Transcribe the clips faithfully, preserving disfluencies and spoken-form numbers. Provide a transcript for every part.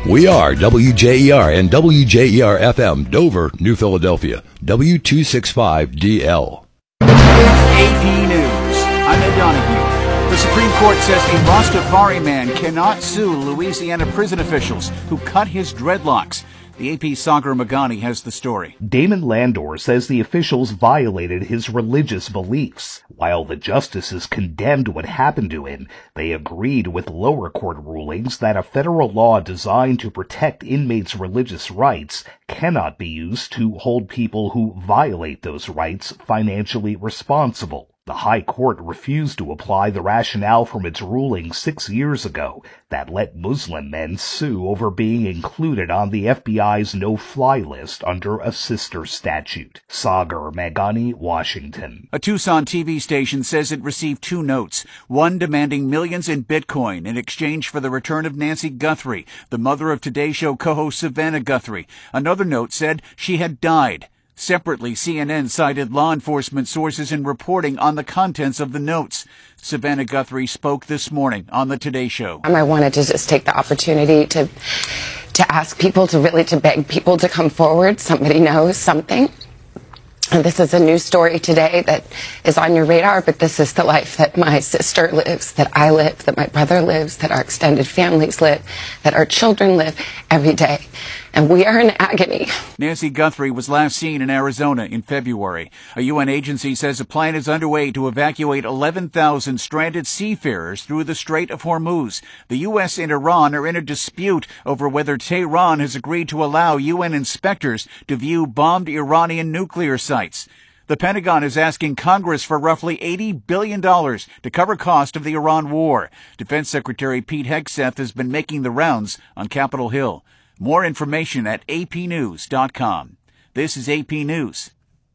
We are W J E R and W J E R F M, Dover, New Philadelphia, W two sixty-five D L. A P News. I'm Ed Donahue. The Supreme Court says a Rastafari man cannot sue Louisiana prison officials who cut his dreadlocks. The A P's Sagar Magani has the story. Damon Landor says the officials violated his religious beliefs. While the justices condemned what happened to him, they agreed with lower court rulings that a federal law designed to protect inmates' religious rights cannot be used to hold people who violate those rights financially responsible. The High Court refused to apply the rationale from its ruling six years ago that let Muslim men sue over being included on the F B I's no-fly list under a sister statute. Sagar Magani, Washington. A Tucson T V station says it received two notes, one demanding millions in Bitcoin in exchange for the return of Nancy Guthrie, the mother of Today Show co-host Savannah Guthrie. Another note said she had died. Separately, C N N cited law enforcement sources in reporting on the contents of the notes. Savannah Guthrie spoke this morning on the Today Show. I wanted to just take the opportunity to to ask people, to really to beg people to come forward. Somebody knows something. And this is a news story today that is on your radar, but this is the life that my sister lives, that I live, that my brother lives, that our extended families live, that our children live every day. And we are in agony. Nancy Guthrie was last seen in Arizona in February. A U N agency says a plan is underway to evacuate eleven thousand stranded seafarers through the Strait of Hormuz. The U S and Iran are in a dispute over whether Tehran has agreed to allow U N inspectors to view bombed Iranian nuclear sites. The Pentagon is asking Congress for roughly eighty billion dollars to cover cost of the Iran war. Defense Secretary Pete Hegseth has been making the rounds on Capitol Hill. More information at A P news dot com. This is A P News.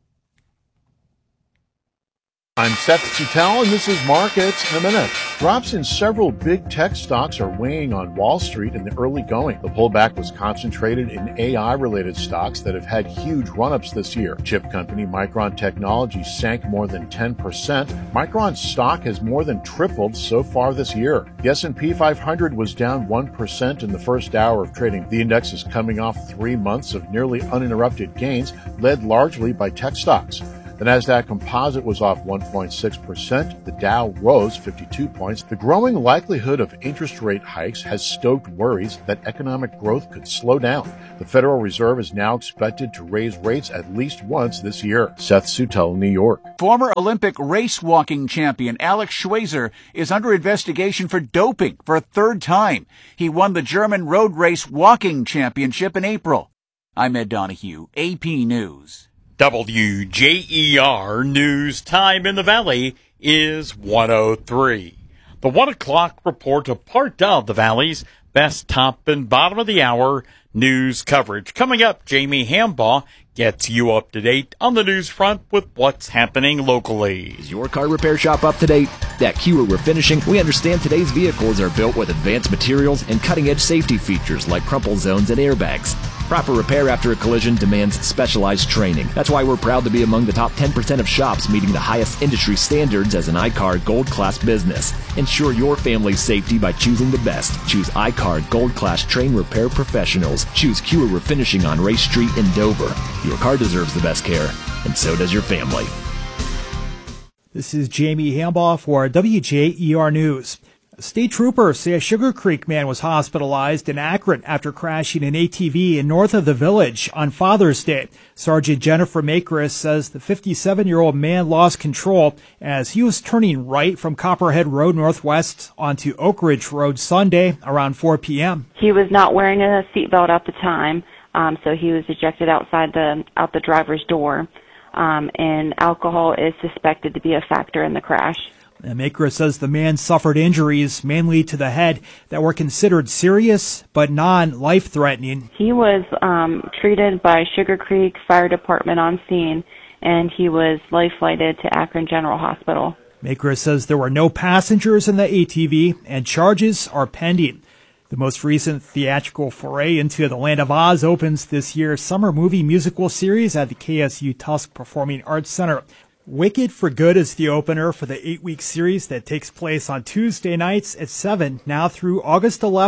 I'm Seth Sutel, and this is Markets in a Minute. Drops in several big tech stocks are weighing on Wall Street in the early going. The pullback was concentrated in A I-related stocks that have had huge run-ups this year. Chip company Micron Technology sank more than ten percent. Micron's stock has more than tripled so far this year. The S and P five hundred was down one percent in the first hour of trading. The index is coming off three months of nearly uninterrupted gains, led largely by tech stocks. The Nasdaq Composite was off one point six percent. The Dow rose fifty-two points. The growing likelihood of interest rate hikes has stoked worries that economic growth could slow down. The Federal Reserve is now expected to raise rates at least once this year. Seth Sutel, New York. Former Olympic race walking champion Alex Schweizer is under investigation for doping for a third time. He won the German road race walking championship in April. I'm Ed Donahue, A P News. W J E R News time in the Valley is one oh three. The one o'clock report of part of the Valley's best top and bottom of the hour news coverage. Coming up, Jamie Hambaugh gets you up to date on the news front with what's happening locally. Is your car repair shop up to date? At Kewer Refinishing, we understand today's vehicles are built with advanced materials and cutting-edge safety features like crumple zones and airbags. Proper repair after a collision demands specialized training. That's why we're proud to be among the top ten percent of shops meeting the highest industry standards as an I C A R Gold Class business. Ensure your family's safety by choosing the best. Choose I C A R Gold Class trained repair professionals. Choose Kewer Refinishing on Race Street in Dover. Your car deserves the best care, and so does your family. This is Jamie Hambaugh for W J E R News. State troopers say a Sugar Creek man was hospitalized in Akron after crashing an A T V in north of the village on Father's Day. Sergeant Jennifer Makris says the fifty-seven-year-old man lost control as he was turning right from Copperhead Road northwest onto Oak Ridge Road Sunday around four p.m. He was not wearing a seatbelt at the time, um, so he was ejected outside the out the driver's door, um, and alcohol is suspected to be a factor in the crash. Makris says the man suffered injuries mainly to the head that were considered serious but non-life-threatening. He was um, treated by Sugar Creek Fire Department on scene, and he was life-flighted to Akron General Hospital. Makris says there were no passengers in the A T V, and charges are pending. The most recent theatrical foray into the Land of Oz opens this year's summer movie musical series at the K S U Tusk Performing Arts Center. Wicked for Good is the opener for the eight-week series that takes place on Tuesday nights at seven, now through August eleventh.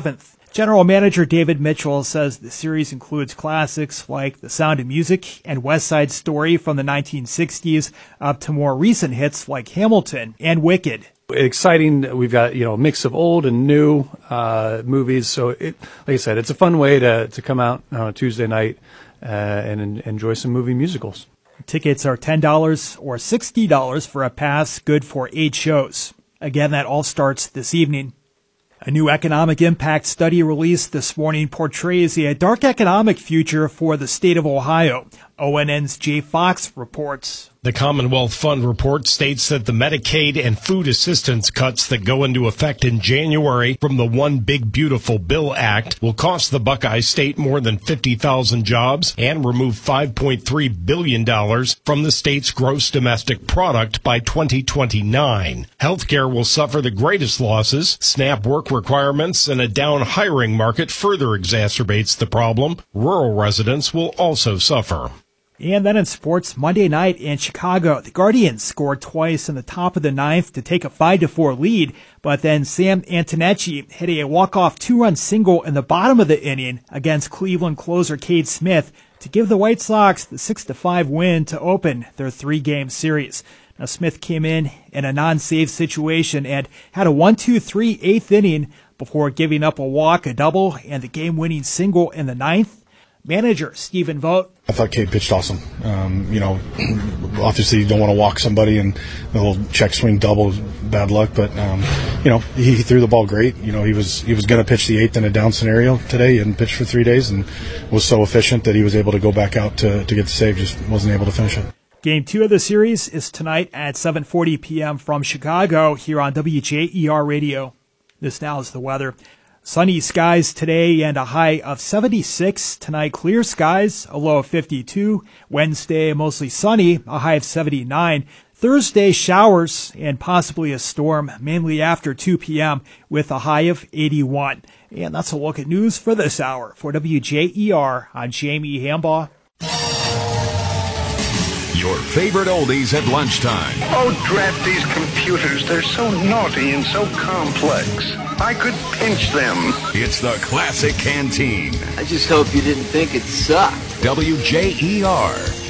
General Manager David Mitchell says the series includes classics like The Sound of Music and West Side Story from the nineteen sixties, up to more recent hits like Hamilton and Wicked. Exciting. We've got, you know, a mix of old and new uh, movies. So, it, like I said, it's a fun way to, to come out on a Tuesday night uh, and en- enjoy some movie musicals. Tickets are ten dollars or sixty dollars for a pass, good for eight shows. Again, that all starts this evening. A new economic impact study released this morning portrays a dark economic future for the state of Ohio. O N N's Jay Fox reports. The Commonwealth Fund report states that the Medicaid and food assistance cuts that go into effect in January from the One Big Beautiful Bill Act will cost the Buckeye State more than fifty thousand jobs and remove five point three billion dollars from the state's gross domestic product by twenty twenty-nine. Healthcare will suffer the greatest losses. SNAP work requirements and a down hiring market further exacerbates the problem. Rural residents will also suffer. And then in sports, Monday night in Chicago, the Guardians scored twice in the top of the ninth to take a five to four lead, but then Sam Antonucci hit a walk-off two-run single in the bottom of the inning against Cleveland closer Cade Smith to give the White Sox the six to five win to open their three-game series. Now, Smith came in in a non-save situation and had a one two three eighth inning before giving up a walk, a double, and the game-winning single in the ninth. Manager Stephen Vogt. I thought Cade pitched awesome. Um, you know, obviously you don't want to walk somebody and the little check swing double is bad luck, but um, you know, he threw the ball great. You know, he was he was going to pitch the eighth in a down scenario today. He hadn't pitched for three days and was so efficient that he was able to go back out to, to get the save, just wasn't able to finish it. Game two of the series is tonight at seven forty p.m. from Chicago here on W J E R Radio. This now is the weather. Sunny skies today and a high of seventy-six. Tonight, clear skies, a low of fifty-two. Wednesday, mostly sunny, a high of seventy-nine. Thursday, showers and possibly a storm, mainly after two p.m. with a high of eighty-one. And that's a look at news for this hour. For W J E R, I'm Jamie Hambaugh. Your favorite oldies at lunchtime. Oh, drat these computers. They're so naughty and so complex. I could pinch them. It's the Classic Canteen. I just hope you didn't think it sucked. W J E R.